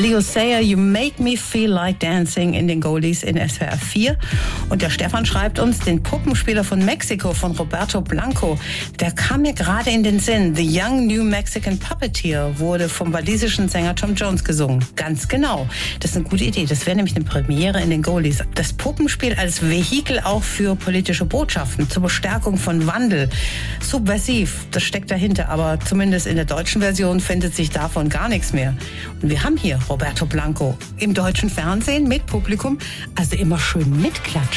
Leo Sayer, You Make Me Feel Like Dancing in den Goldies in SWR 4. Und der Stefan schreibt uns, den Puppenspieler von Mexiko, von Roberto Blanco, der kam mir gerade in den Sinn. The Young New Mexican Puppeteer wurde vom walisischen Sänger Tom Jones gesungen. Ganz genau. Das ist eine gute Idee. Das wäre nämlich eine Premiere in den Goldies. Das Puppenspiel als Vehikel auch für politische Botschaften, zur Bestärkung von Wandel. Subversiv, das steckt dahinter. Aber zumindest in der deutschen Version findet sich davon gar nichts mehr. Und wir haben hier Roberto Blanco im deutschen Fernsehen mit Publikum. Also immer schön mitklatschen.